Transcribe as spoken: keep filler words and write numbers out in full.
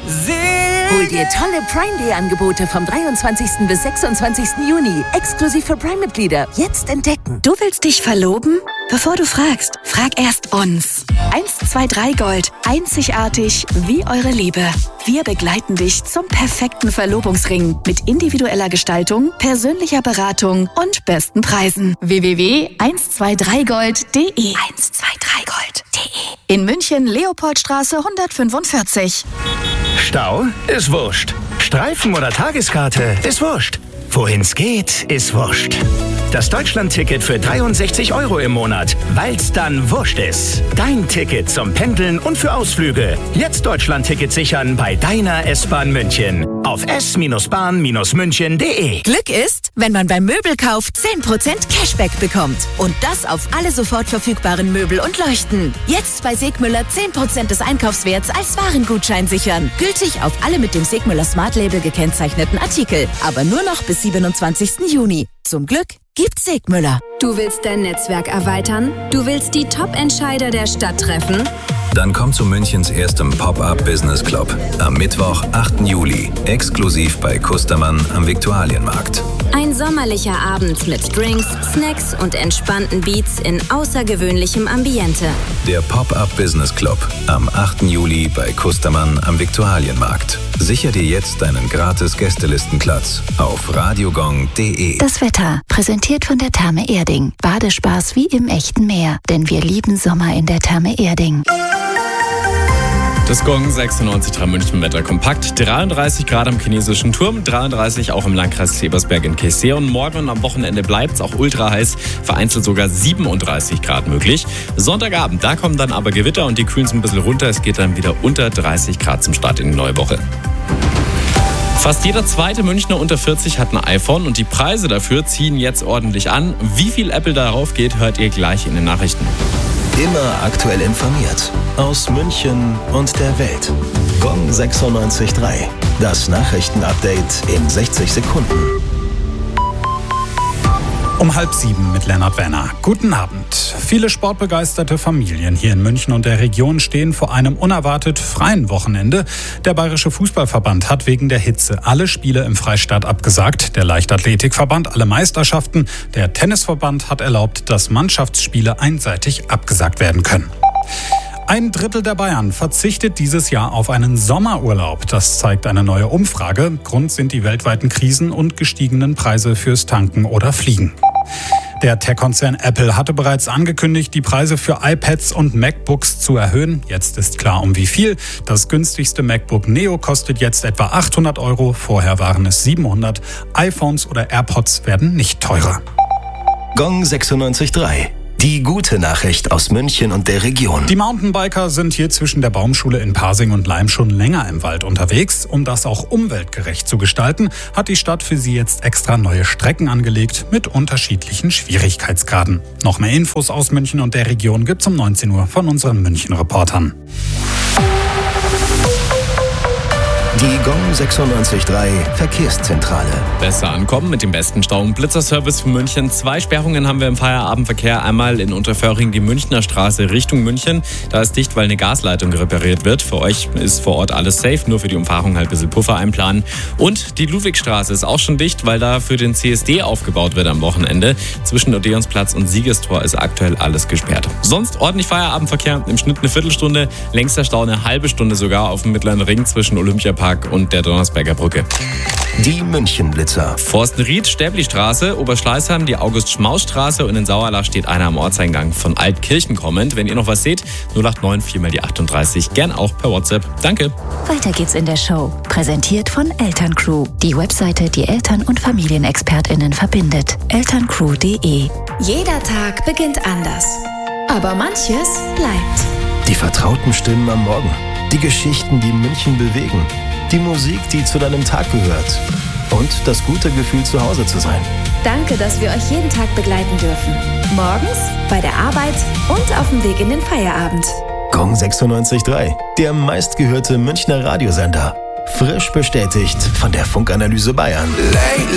Hol dir tolle Prime Day Angebote vom dreiundzwanzigsten bis sechsundzwanzigsten Juni. Exklusiv für Prime-Mitglieder. Jetzt entdecken. Du willst dich verloben? Bevor du fragst, frag erst uns. eins zwei drei Gold. Einzigartig wie eure Liebe. Wir begleiten dich zum perfekten Verlobungsring mit individueller Gestaltung, persönlicher Beratung und besten Preisen. w w w punkt eins zwei drei gold punkt d e eins zwei drei gold punkt d e In München, Leopoldstraße hundertfünfundvierzig. Stau ist wurscht. Streifen oder Tageskarte ist wurscht. Wohin's geht, ist wurscht. Das Deutschland-Ticket für dreiundsechzig Euro im Monat, weil's dann wurscht ist. Dein Ticket zum Pendeln und für Ausflüge. Jetzt Deutschland-Ticket sichern bei deiner S-Bahn München. Auf s bahn münchen punkt d e. Glück ist, wenn man beim Möbelkauf zehn Prozent Cashback bekommt. Und das auf alle sofort verfügbaren Möbel und Leuchten. Jetzt bei Segmüller zehn Prozent des Einkaufswerts als Warengutschein sichern. Gültig auf alle mit dem Segmüller Smart Label gekennzeichneten Artikel. Aber nur noch bis siebenundzwanzigsten Juni. Zum Glück gibt's Segmüller. Du willst dein Netzwerk erweitern? Du willst die Top-Entscheider der Stadt treffen? Dann komm zu Münchens erstem Pop-Up Business Club am Mittwoch, achten Juli, exklusiv bei Kustermann am Viktualienmarkt. Ein sommerlicher Abend mit Drinks, Snacks und entspannten Beats in außergewöhnlichem Ambiente. Der Pop-Up Business Club am achten Juli bei Kustermann am Viktualienmarkt. Sicher dir jetzt deinen gratis Gästelistenplatz auf radiogong punkt d e. Das Wetter, präsentiert von der Therme Erding. Badespaß wie im echten Meer, denn wir lieben Sommer in der Therme Erding. Das Gong sechsundneunzig Komma drei München Wetter kompakt. dreiunddreißig Grad am chinesischen Turm, dreiunddreißig auch im Landkreis Ebersberg in Kessel. Und morgen und am Wochenende bleibt es auch ultra heiß, vereinzelt sogar siebenunddreißig Grad möglich. Sonntagabend, da kommen dann aber Gewitter und die kühlen es ein bisschen runter. Es geht dann wieder unter dreißig Grad zum Start in die neue Woche. Fast jeder zweite Münchner unter vierzig hat ein iPhone und die Preise dafür ziehen jetzt ordentlich an. Wie viel Apple darauf geht, hört ihr gleich in den Nachrichten. Immer aktuell informiert. Aus München und der Welt. Gong sechsundneunzig Komma drei. Das Nachrichtenupdate in sechzig Sekunden. Um halb sieben mit Lennart Werner. Guten Abend. Viele sportbegeisterte Familien hier in München und der Region stehen vor einem unerwartet freien Wochenende. Der Bayerische Fußballverband hat wegen der Hitze alle Spiele im Freistaat abgesagt. Der Leichtathletikverband alle Meisterschaften. Der Tennisverband hat erlaubt, dass Mannschaftsspiele einseitig abgesagt werden können. Ein Drittel der Bayern verzichtet dieses Jahr auf einen Sommerurlaub. Das zeigt eine neue Umfrage. Grund sind die weltweiten Krisen und gestiegenen Preise fürs Tanken oder Fliegen. Der Tech-Konzern Apple hatte bereits angekündigt, die Preise für iPads und MacBooks zu erhöhen. Jetzt ist klar, um wie viel. Das günstigste MacBook Neo kostet jetzt etwa achthundert Euro. Vorher waren es siebenhundert. iPhones oder AirPods werden nicht teurer. Gong sechsundneunzig Komma drei. Die gute Nachricht aus München und der Region. Die Mountainbiker sind hier zwischen der Baumschule in Pasing und Laim schon länger im Wald unterwegs. Um das auch umweltgerecht zu gestalten, hat die Stadt für sie jetzt extra neue Strecken angelegt mit unterschiedlichen Schwierigkeitsgraden. Noch mehr Infos aus München und der Region gibt's um neunzehn Uhr von unseren München-Reportern. Die Gong sechsundneunzig Komma drei Verkehrszentrale. Besser ankommen mit dem besten Stau- und Blitzerservice für München. Zwei Sperrungen haben wir im Feierabendverkehr. Einmal in Unterföhring die Münchner Straße Richtung München. Da ist dicht, weil eine Gasleitung repariert wird. Für euch ist vor Ort alles safe, nur für die Umfahrung halt ein bisschen Puffer einplanen. Und die Ludwigstraße ist auch schon dicht, weil da für den C S D aufgebaut wird am Wochenende. Zwischen Odeonsplatz und Siegestor ist aktuell alles gesperrt. Sonst ordentlich Feierabendverkehr, im Schnitt eine Viertelstunde. Längster Stau eine halbe Stunde sogar auf dem Mittleren Ring zwischen Olympiapark und der Donnersberger Brücke. Die Münchenblitzer. Forstenried, Stäblistraße, Oberschleißheim, die August-Schmaus-Straße und in Sauerlach steht einer am Ortseingang von Altkirchen kommend. Wenn ihr noch was seht, null acht neun vier mal die achtunddreißig. Gern auch per WhatsApp. Danke. Weiter geht's in der Show. Präsentiert von Elterncrew. Die Webseite, die Eltern- und FamilienexpertInnen verbindet. elterncrew punkt d e. Jeder Tag beginnt anders. Aber manches bleibt. Die vertrauten Stimmen am Morgen. Die Geschichten, die München bewegen. Die Musik, die zu deinem Tag gehört. Und das gute Gefühl, zu Hause zu sein. Danke, dass wir euch jeden Tag begleiten dürfen. Morgens, bei der Arbeit und auf dem Weg in den Feierabend. Gong sechsundneunzig Komma drei, der meistgehörte Münchner Radiosender. Frisch bestätigt von der Funkanalyse Bayern.